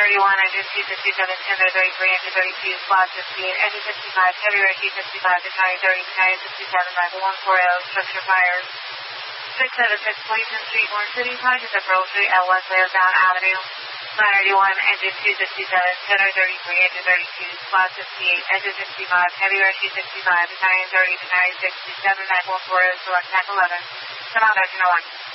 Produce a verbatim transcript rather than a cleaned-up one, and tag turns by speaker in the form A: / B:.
A: thirty-one, engine two sixty-seven, tender thirty-three, engine thirty-two, squad fifty-eight, engine fifty-five, heavy rescue fifty-five, battalion thirty, battalion sixty-seven, rifle one forty, structure fire. six seven six, Policeman Street, North City, project at Pearl Street, L West Lansdowne Avenue. nine eighty-one, engine two sixty-seven, tender thirty-three, engine thirty-two, squad fifty-eight, engine sixty-five, heavy rescue sixty-five, battalion thirty, battalion sixty-seven, rifle one forty, select T A C eleven. Come out, Direction oh one.